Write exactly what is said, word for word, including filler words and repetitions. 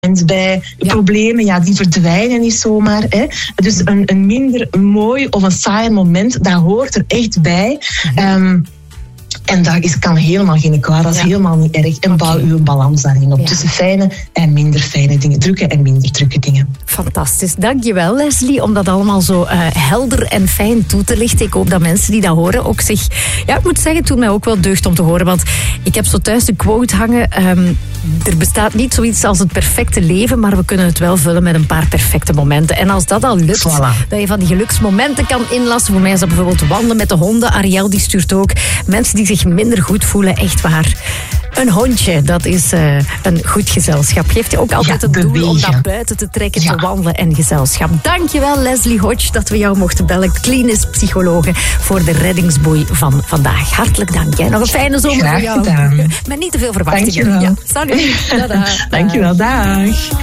moment bij. Ja. Problemen, ja, die verdwijnen niet zomaar. Hè. Dus een, een minder mooi of een saai moment, dat hoort er echt bij. Mm-hmm. Um, En dat is, kan helemaal geen kwaad, dat is ja. helemaal niet erg. En bouw okay. uw balans daarin op. Ja. Tussen fijne en minder fijne dingen. Drukke en minder drukke dingen. Fantastisch. Dankjewel, Leslie, om dat allemaal zo uh, helder en fijn toe te lichten. Ik hoop dat mensen die dat horen ook zich... Ja, ik moet zeggen, het doet mij ook wel deugd om te horen. Want ik heb zo thuis de quote hangen. Um, er bestaat niet zoiets als het perfecte leven, maar we kunnen het wel vullen met een paar perfecte momenten. En als dat al lukt, voilà. dat je van die geluksmomenten kan inlassen. Voor mij is dat bijvoorbeeld wandelen met de honden. Ariel die stuurt ook mensen die zich minder goed voelen, echt waar. Een hondje, dat is uh, een goed gezelschap. Geeft je ook altijd ja, het doel om dat buiten te trekken, ja. te wandelen en gezelschap. Dankjewel, Leslie Hodge, dat we jou mochten bellen. Klinisch psychologe voor de reddingsboei van vandaag. Hartelijk dank. Jij nog een fijne zomer Graag voor jou. gedaan. Met niet te veel verwachtingen. Dankjewel. Ja, salut. Dankjewel, dag.